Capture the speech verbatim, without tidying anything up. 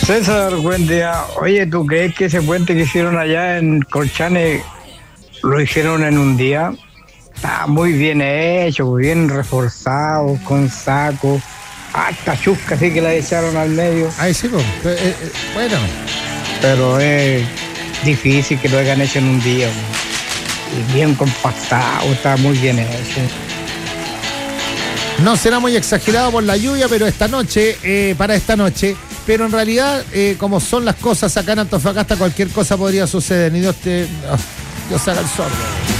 César, buen día. Oye, ¿tú crees que ese puente que hicieron allá en Colchane lo hicieron en un día? Está muy bien hecho, bien reforzado, con saco, hasta chusca así que la echaron al medio. Ahí sí, pues, eh, eh, bueno. Pero es difícil que lo hayan hecho en un día. Y bien compactado, está muy bien hecho. No será muy exagerado por la lluvia, pero esta noche, eh, para esta noche, pero en realidad, eh, como son las cosas acá en Antofagasta, cualquier cosa podría suceder. Ni Dios te... Oh, Dios haga el sordo.